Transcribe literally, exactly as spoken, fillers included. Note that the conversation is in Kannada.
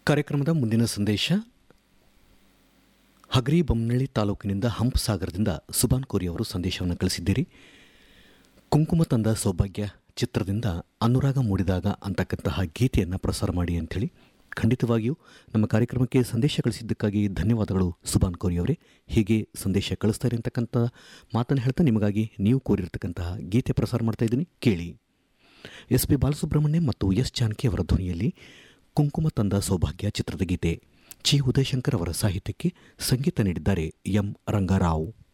ಕಾರ್ಯಕ್ರಮದ ಮುಂದಿನ ಸಂದೇಶ ಹಗರಿ ಬೊಮ್ಮನಹಳ್ಳಿ ತಾಲೂಕಿನಿಂದ ಹಂಪಸಾಗರದಿಂದ ಸುಬಾನ್ ಕೋರಿ ಅವರು ಸಂದೇಶವನ್ನು ಕಳಿಸಿದ್ದೀರಿ. ಕುಂಕುಮ ತಂದ ಸೌಭಾಗ್ಯ ಚಿತ್ರದಿಂದ ಅನುರಾಗ ಮೂಡಿದಾಗ ಅಂತಕ್ಕಂತಹ ಗೀತೆಯನ್ನು ಪ್ರಸಾರ ಮಾಡಿ ಅಂಥೇಳಿ. ಖಂಡಿತವಾಗಿಯೂ ನಮ್ಮ ಕಾರ್ಯಕ್ರಮಕ್ಕೆ ಸಂದೇಶ ಕಳಿಸಿದ್ದಕ್ಕಾಗಿ ಧನ್ಯವಾದಗಳು ಸುಬಾನ್ ಕೋರಿ ಅವರೇ. ಹೀಗೆ ಸಂದೇಶ ಕಳಿಸ್ತಾರೆ ಅಂತಕ್ಕಂಥ ಮಾತನ್ನು ಹೇಳ್ತಾ ನಿಮಗಾಗಿ ನೀವು ಕೋರಿರ್ತಕ್ಕಂತಹ ಗೀತೆ ಪ್ರಸಾರ ಮಾಡ್ತಾ ಇದ್ದೀನಿ, ಕೇಳಿ. ಎಸ್ ಪಿ ಬಾಲಸುಬ್ರಹ್ಮಣ್ಯ ಮತ್ತು ಎಸ್ ಜಾನಕಿ ಅವರ ಧ್ವನಿಯಲ್ಲಿ ಕುಂಕುಮ ತಂದ ಸೌಭಾಗ್ಯ ಚಿತ್ರದ ಗೀತೆ. ಚಿ ಉದಯಶಂಕರ್ ಅವರ ಸಾಹಿತ್ಯಕ್ಕೆ ಸಂಗೀತ ನೀಡಿದ್ದಾರೆ ಎಂ ರಂಗಾರಾವ್.